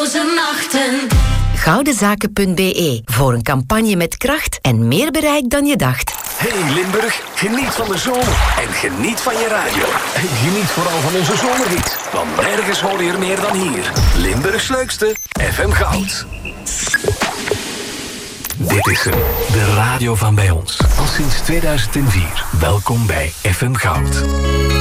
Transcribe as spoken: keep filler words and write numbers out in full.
slapeloze nachten. Goudenzaken punt b e voor een campagne met kracht en meer bereik dan je dacht. Hey Limburg, geniet van de zomer en geniet van je radio. En geniet vooral van onze zomerhit, want nergens hoor je er meer dan hier. Limburgs leukste, F M Goud. Dit is hem, de radio van bij ons. Al sinds tweeduizend vier. Welkom bij F M Goud.